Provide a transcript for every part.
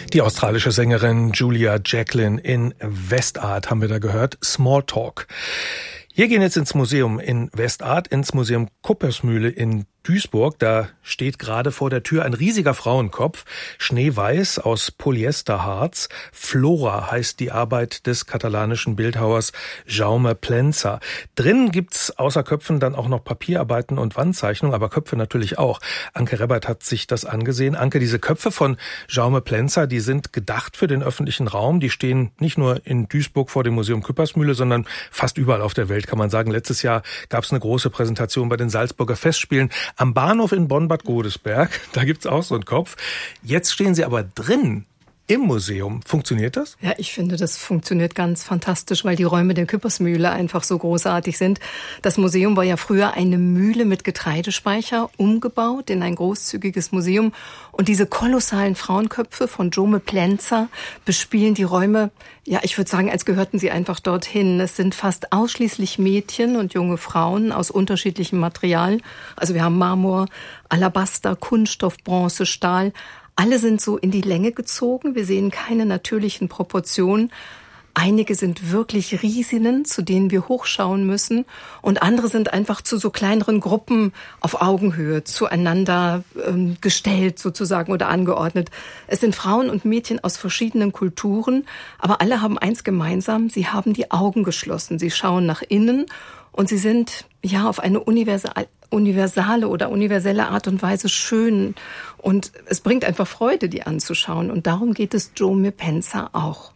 Die australische Sängerin Julia Jacklin in Westart haben wir da gehört. Smalltalk. Wir gehen jetzt ins Museum in Westart, ins Museum Kuppersmühle in Duisburg. Da steht gerade vor der Tür ein riesiger Frauenkopf, schneeweiß aus Polyesterharz. Flora heißt die Arbeit des katalanischen Bildhauers Jaume Plensa. Drin gibt's außer Köpfen dann auch noch Papierarbeiten und Wandzeichnungen, aber Köpfe natürlich auch. Anke Rebbert hat sich das angesehen. Anke, diese Köpfe von Jaume Plensa, die sind gedacht für den öffentlichen Raum. Die stehen nicht nur in Duisburg vor dem Museum Kuppersmühle, sondern fast überall auf der Welt, kann man sagen. Letztes Jahr gab's eine große Präsentation bei den Salzburger Festspielen. Am Bahnhof in Bonn-Bad Godesberg, da gibt's auch so einen Kopf. Jetzt stehen Sie aber drin im Museum. Funktioniert das? Ja, ich finde, das funktioniert ganz fantastisch, weil die Räume der Kuppersmühle einfach so großartig sind. Das Museum war ja früher eine Mühle mit Getreidespeicher, umgebaut in ein großzügiges Museum. Und diese kolossalen Frauenköpfe von Jaume Plensa bespielen die Räume, ja, ich würde sagen, als gehörten sie einfach dorthin. Es sind fast ausschließlich Mädchen und junge Frauen aus unterschiedlichem Material. Also wir haben Marmor, Alabaster, Kunststoff, Bronze, Stahl. Alle sind so in die Länge gezogen. Wir sehen keine natürlichen Proportionen. Einige sind wirklich Riesinnen, zu denen wir hochschauen müssen. Und andere sind einfach zu so kleineren Gruppen auf Augenhöhe zueinander gestellt sozusagen oder angeordnet. Es sind Frauen und Mädchen aus verschiedenen Kulturen. Aber alle haben eins gemeinsam. Sie haben die Augen geschlossen. Sie schauen nach innen und sie sind ja auf eine universale oder universelle Art und Weise schön. Und es bringt einfach Freude, die anzuschauen. Und darum geht es Jaume Plensa auch.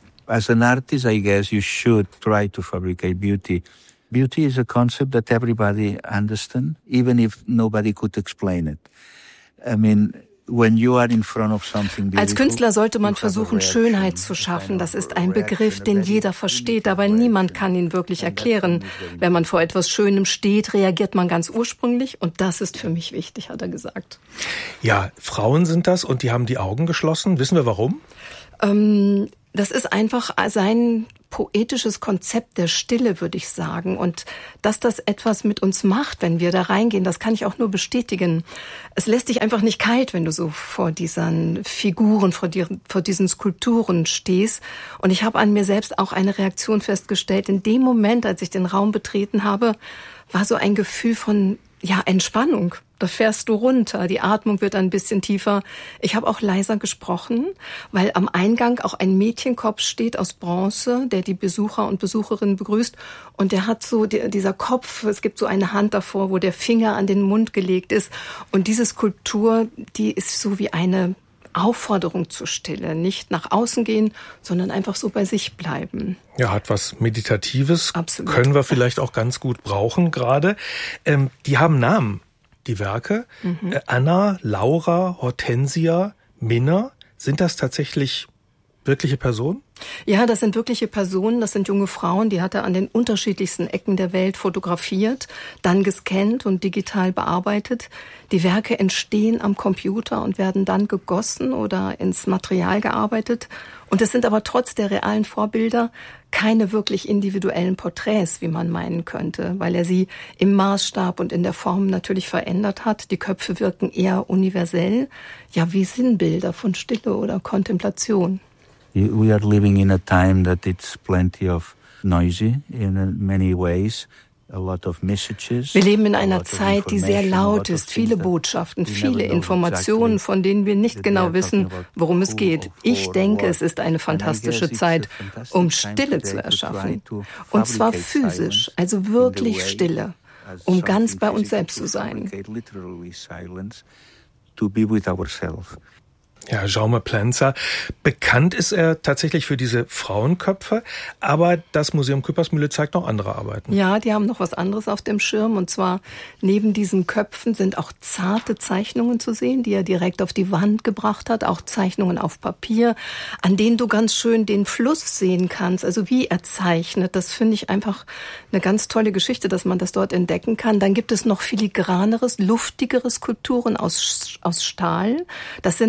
As an artist, I guess you should try to fabricate beauty. Beauty is a concept that everybody understands, even if nobody could explain it. I mean, when you are in front of something beautiful, als Künstler sollte man versuchen, Schönheit zu schaffen. Das ist ein Begriff, den jeder versteht, aber niemand kann ihn wirklich erklären. Wenn man vor etwas Schönem steht, reagiert man ganz ursprünglich und das ist für mich wichtig, hat er gesagt. Ja, Frauen sind das und die haben die Augen geschlossen. Wissen wir warum? Das ist einfach sein poetisches Konzept der Stille, würde ich sagen. Und dass das etwas mit uns macht, wenn wir da reingehen, das kann ich auch nur bestätigen. Es lässt dich einfach nicht kalt, wenn du so vor diesen Figuren, vor diesen Skulpturen stehst. Und ich habe an mir selbst auch eine Reaktion festgestellt. In dem Moment, als ich den Raum betreten habe, war so ein Gefühl von Entspannung. Da fährst du runter, die Atmung wird ein bisschen tiefer. Ich habe auch leiser gesprochen, weil am Eingang auch ein Mädchenkopf steht aus Bronze, der die Besucher und Besucherinnen begrüßt. Und der hat so, dieser Kopf, es gibt so eine Hand davor, wo der Finger an den Mund gelegt ist. Und diese Skulptur, die ist so wie eine Aufforderung zur Stille. Nicht nach außen gehen, sondern einfach so bei sich bleiben. Ja, hat was Meditatives. Absolut. Können wir vielleicht auch ganz gut brauchen gerade. Die haben Namen, die Werke. Anna, Laura, Hortensia, Minna. Sind das tatsächlich wirkliche Personen? Ja, das sind wirkliche Personen, das sind junge Frauen, die hat er an den unterschiedlichsten Ecken der Welt fotografiert, dann gescannt und digital bearbeitet. Die Werke entstehen am Computer und werden dann gegossen oder ins Material gearbeitet. Und es sind aber trotz der realen Vorbilder keine wirklich individuellen Porträts, wie man meinen könnte, weil er sie im Maßstab und in der Form natürlich verändert hat. Die Köpfe wirken eher universell, ja wie Sinnbilder von Stille oder Kontemplation. We are living in a time that it's plenty of noisy in many ways. A lot of messages. Wir leben in einer Zeit, die sehr laut ist. Viele Botschaften, viele Informationen, von denen wir nicht genau wissen, worum es geht. Ich denke, es ist eine fantastische Zeit, um Stille zu erschaffen. Und zwar physisch, also wirklich Stille, um ganz bei uns selbst zu sein. Ja, Jaume Plensa. Bekannt ist er tatsächlich für diese Frauenköpfe, aber das Museum Kuppersmühle zeigt noch andere Arbeiten. Ja, die haben noch was anderes auf dem Schirm und zwar neben diesen Köpfen sind auch zarte Zeichnungen zu sehen, die er direkt auf die Wand gebracht hat, auch Zeichnungen auf Papier, an denen du ganz schön den Fluss sehen kannst, also wie er zeichnet. Das finde ich einfach eine ganz tolle Geschichte, dass man das dort entdecken kann. Dann gibt es noch filigraneres, luftigere Skulpturen aus Stahl. Das sind auch Köpfe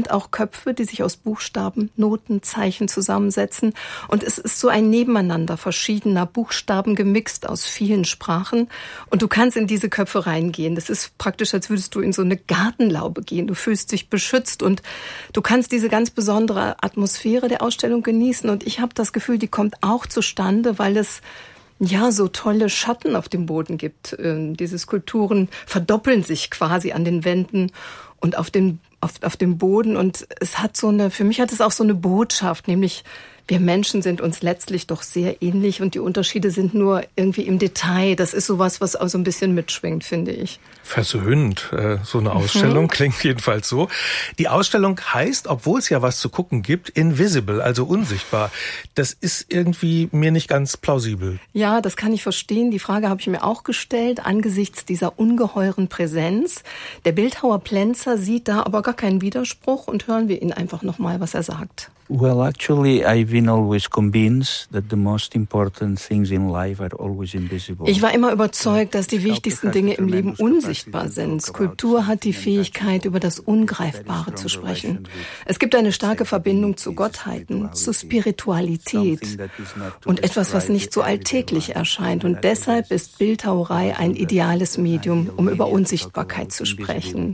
Köpfe, die sich aus Buchstaben, Noten, Zeichen zusammensetzen. Und es ist so ein Nebeneinander verschiedener Buchstaben gemixt aus vielen Sprachen. Und du kannst in diese Köpfe reingehen. Das ist praktisch, als würdest du in so eine Gartenlaube gehen. Du fühlst dich beschützt und du kannst diese ganz besondere Atmosphäre der Ausstellung genießen. Und ich habe das Gefühl, die kommt auch zustande, weil es so tolle Schatten auf dem Boden gibt. Diese Skulpturen verdoppeln sich quasi an den Wänden und auf dem Boden. Und es hat für mich hat es auch so eine Botschaft, nämlich wir Menschen sind uns letztlich doch sehr ähnlich und die Unterschiede sind nur irgendwie im Detail. Das ist sowas, was auch so ein bisschen mitschwingt, finde ich. Versöhnend, so eine Ausstellung klingt jedenfalls so. Die Ausstellung heißt, obwohl es ja was zu gucken gibt, Invisible, also unsichtbar. Das ist irgendwie mir nicht ganz plausibel. Ja, das kann ich verstehen. Die Frage habe ich mir auch gestellt, angesichts dieser ungeheuren Präsenz. Der Bildhauer Plenzer sieht da aber gar keinen Widerspruch und hören wir ihn einfach nochmal, was er sagt. Well, actually, I've been always convinced that the most important things in life are always invisible. Ich war immer überzeugt, dass die wichtigsten Dinge im Leben unsichtbar sind. Skulptur hat die Fähigkeit, über das Ungreifbare zu sprechen. Es gibt eine starke Verbindung zu Gottheiten, zu Spiritualität und etwas, was nicht so alltäglich erscheint. Und deshalb ist Bildhauerei ein ideales Medium, um über Unsichtbarkeit zu sprechen.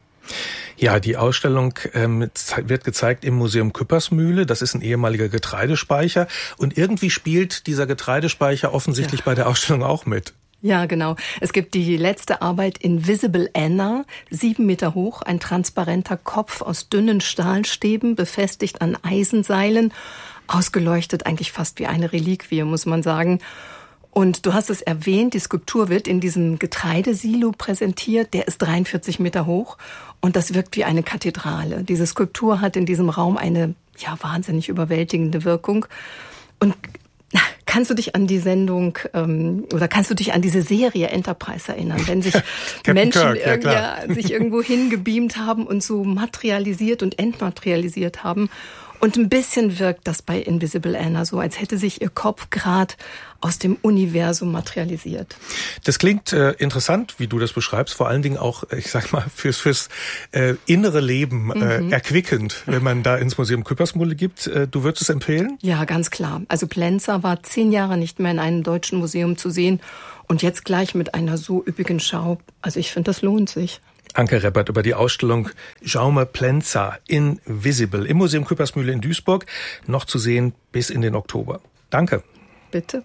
Ja, die Ausstellung wird gezeigt im Museum Küppersmühle. Das ist ein ehemaliger Getreidespeicher. Und irgendwie spielt dieser Getreidespeicher offensichtlich bei der Ausstellung auch mit. Ja, genau. Es gibt die letzte Arbeit Invisible Anna, 7 Meter hoch, ein transparenter Kopf aus dünnen Stahlstäben, befestigt an Eisenseilen, ausgeleuchtet eigentlich fast wie eine Reliquie, muss man sagen. Und du hast es erwähnt, die Skulptur wird in diesem Getreidesilo präsentiert. Der ist 43 Meter hoch und das wirkt wie eine Kathedrale. Diese Skulptur hat in diesem Raum eine wahnsinnig überwältigende Wirkung. Und kannst du dich an die Sendung oder kannst du dich an diese Serie Enterprise erinnern, wenn sich Menschen sich irgendwo hingebeamt haben und so materialisiert und entmaterialisiert haben? Und ein bisschen wirkt das bei Invisible Anna so, als hätte sich ihr Kopf gerade aus dem Universum materialisiert. Das klingt interessant, wie du das beschreibst, vor allen Dingen auch, ich sag mal, fürs innere Leben erquickend, wenn man da ins Museum Küppersmühle gibt. Du würdest es empfehlen? Ja, ganz klar. Also Plenzer war 10 Jahre nicht mehr in einem deutschen Museum zu sehen und jetzt gleich mit einer so üppigen Schau. Also ich finde, das lohnt sich. Anke Reppert über die Ausstellung Jaume Plenzer Invisible im Museum Küppersmühle in Duisburg, noch zu sehen bis in den Oktober. Danke. Bitte.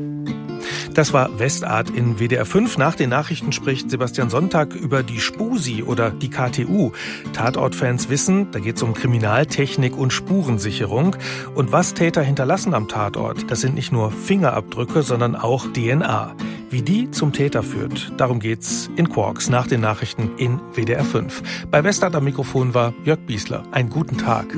Das war Westart in WDR 5. Nach den Nachrichten spricht Sebastian Sonntag über die SPUSI oder die KTU. Tatortfans wissen, da geht es um Kriminaltechnik und Spurensicherung. Und was Täter hinterlassen am Tatort, das sind nicht nur Fingerabdrücke, sondern auch DNA. Wie die zum Täter führt, darum geht's in Quarks nach den Nachrichten in WDR 5. Bei Westart am Mikrofon war Jörg Biesler. Einen guten Tag.